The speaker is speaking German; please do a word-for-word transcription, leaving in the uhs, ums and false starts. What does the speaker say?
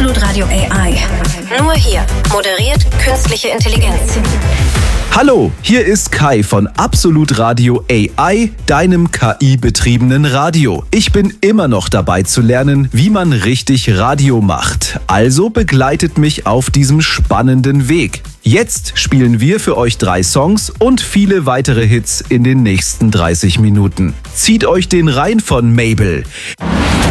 Absolut Radio A I. Nur hier moderiert künstliche Intelligenz. Hallo, hier ist Kai von Absolut Radio A I, deinem K I-betriebenen Radio. Ich bin immer noch dabei zu lernen, wie man richtig Radio macht. Also begleitet mich auf diesem spannenden Weg. Jetzt spielen wir für euch drei Songs und viele weitere Hits in den nächsten dreißig Minuten. Zieht euch den rein von Mabel.